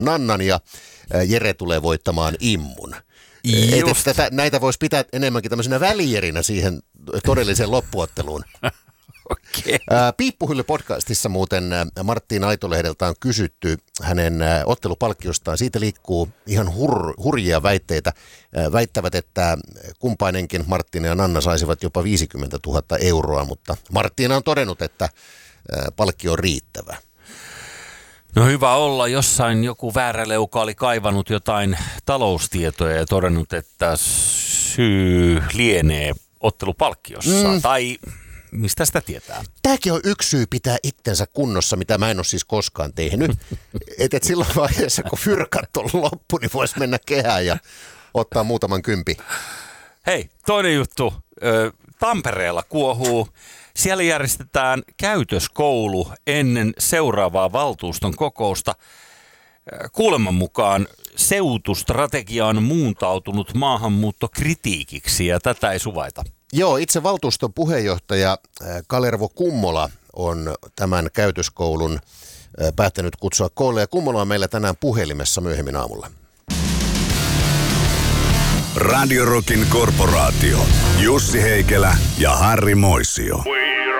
Nannan ja Jere tulee voittamaan Immun. Näitä voisi pitää enemmänkin tämmöisenä välierinä siihen todelliseen loppuotteluun. Okay. Piippuhylly-podcastissa muuten Marttiin Aitolehdeltä on kysytty hänen ottelupalkkiostaan. Siitä liikkuu ihan hurjia väitteitä. Väittävät, että kumpainenkin Marttiin ja Nanna saisivat jopa 50 000 euroa, mutta Marttiin on todennut, että palkkio on riittävä. No hyvä olla. Jossain joku vääräleuka oli kaivannut jotain taloustietoja ja todennut, että syy lienee ottelupalkkiossa. Tai mistä sitä tietää? Tämäkin on yksi syy pitää itsensä kunnossa, mitä mä en ole siis koskaan tehnyt. Että silloin vaiheessa, kun fyrkat on loppu, niin voisi mennä kehään ja ottaa muutaman kympi. Hei, toinen juttu. Tampereella kuohuu. Siellä järjestetään käytöskoulu ennen seuraavaa valtuuston kokousta. Kuuleman mukaan seutustrategia on muuntautunut maahanmuuttokritiikiksi ja tätä ei suvaita. Joo, itse valtuuston puheenjohtaja Kalervo Kummola on tämän käytöskoulun päättänyt kutsua koolle. Ja Kummola on meillä tänään puhelimessa myöhemmin aamulla. Radio Rockin korporaatio. Jussi Heikelä ja Harri Moisio.